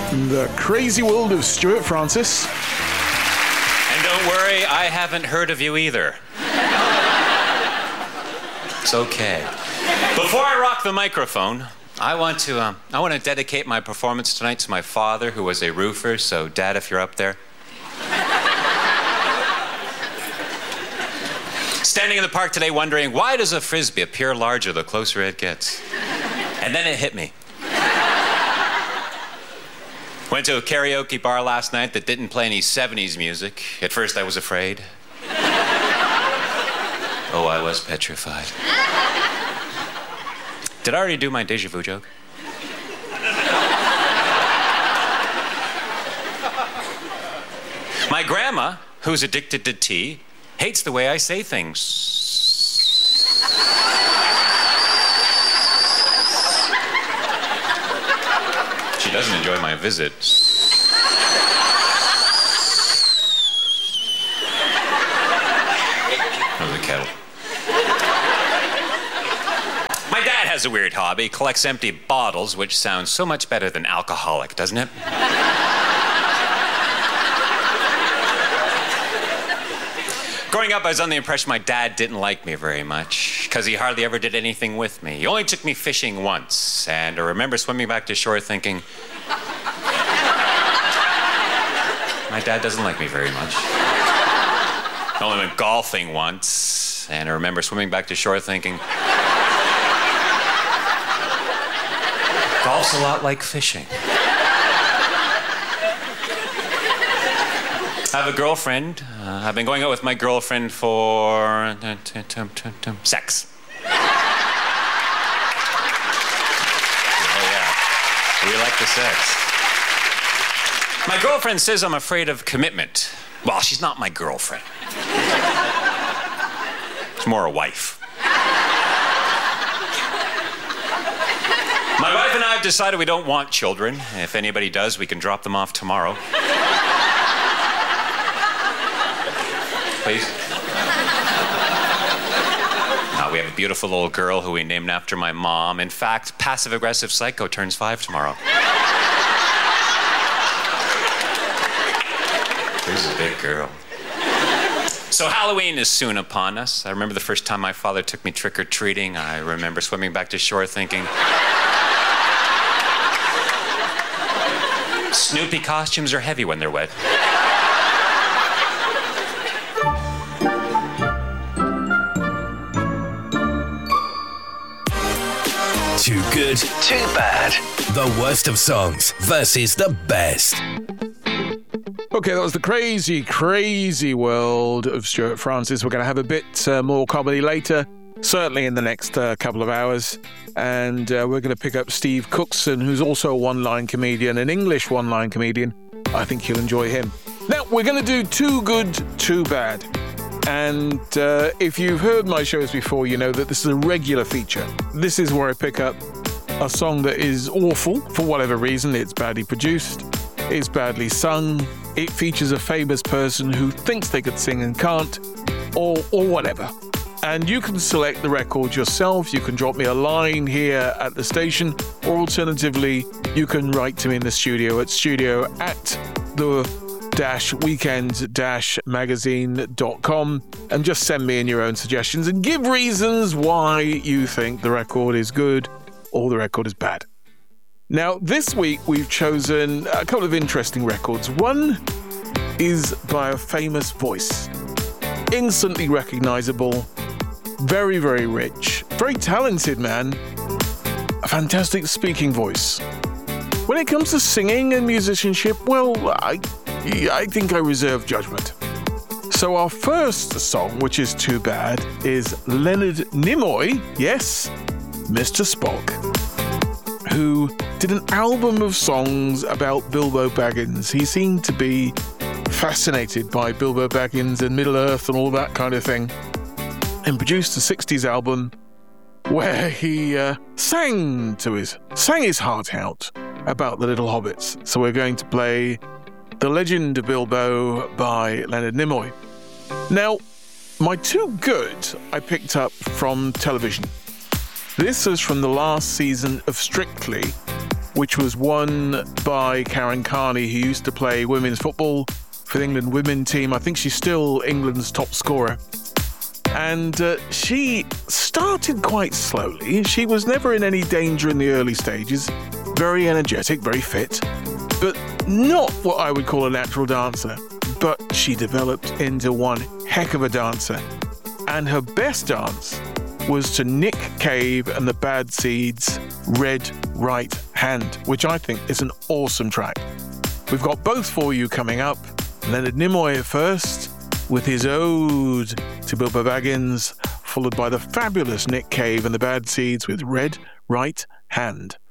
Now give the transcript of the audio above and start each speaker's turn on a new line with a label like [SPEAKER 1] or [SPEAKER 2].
[SPEAKER 1] The Crazy World of Stuart Francis.
[SPEAKER 2] And don't worry, I haven't heard of you either. It's okay. Before I rock the microphone, I want to dedicate my performance tonight to my father, who was a roofer. So, Dad, if you're up there. Standing in the park today wondering, why does a Frisbee appear larger the closer it gets? And then it hit me. Went to a karaoke bar last night that didn't play any 70s music. At first I was afraid. Oh, I was petrified. Did I already do my déjà vu joke? My grandma, who's addicted to tea, hates the way I say things. She doesn't enjoy my visit. That was a kettle. My dad has a weird hobby. He collects empty bottles, which sounds so much better than alcoholic, doesn't it? Growing up, I was under the impression my dad didn't like me very much because he hardly ever did anything with me. He only took me fishing once, and I remember swimming back to shore thinking, my dad doesn't like me very much. I only went golfing once, and I remember swimming back to shore thinking, golf's a lot like fishing. I have a girlfriend. I've been going out with my girlfriend for sex. Oh yeah, we like the sex. My girlfriend says I'm afraid of commitment. Well, she's not my girlfriend. She's more a wife. My wife and I have decided we don't want children. If anybody does, we can drop them off tomorrow. Please. We have a beautiful little girl who we named after my mom. In fact, passive-aggressive psycho turns 5 tomorrow. She's a big girl. So Halloween is soon upon us. I remember the first time my father took me trick-or-treating. I remember swimming back to shore thinking, Snoopy costumes are heavy when they're wet.
[SPEAKER 3] Too good, too bad. The worst of songs versus the best.
[SPEAKER 1] Okay, that was the crazy, crazy world of Stuart Francis. We're going to have a bit more comedy later, certainly in the next couple of hours. And we're going to pick up Steve Cookson, who's also a one-line comedian, an English one-line comedian. I think you'll enjoy him. Now, we're going to do Too Good, Too Bad. And if you've heard my shows before, you know that this is a regular feature. This is where I pick up a song that is awful for whatever reason. It's badly produced, it's badly sung, it features a famous person who thinks they could sing and can't, or whatever. And you can select the record yourself. You can drop me a line here at the station, or alternatively, you can write to me in the studio at studio@the-weekend-magazine.com and just send me in your own suggestions and give reasons why you think the record is good or the record is bad. Now, this week we've chosen a couple of interesting records. One is by a famous voice, instantly recognizable, very, very rich, very talented man, a fantastic speaking voice. When it comes to singing and musicianship, well, I think I reserve judgment. So our first song, which is Too Bad, is Leonard Nimoy, yes, Mr. Spock, who did an album of songs about Bilbo Baggins. He seemed to be fascinated by Bilbo Baggins and Middle-earth and all that kind of thing, and produced a 60s album where he sang his heart out about the little hobbits. So we're going to play The Legend of Bilbo by Leonard Nimoy. Now, my Too Good I picked up from television. This is from the last season of Strictly, which was won by Karen Carney, who used to play women's football for the England women team. I think she's still England's top scorer. And she started quite slowly. She was never in any danger in the early stages. Very energetic, very fit, but not what I would call a natural dancer. But she developed into one heck of a dancer. And her best dance was to Nick Cave and the Bad Seeds' Red Right Hand, which I think is an awesome track. We've got both for you coming up. Leonard Nimoy first with his ode to Bilbo Baggins, followed by the fabulous Nick Cave and the Bad Seeds with Red Right Hand.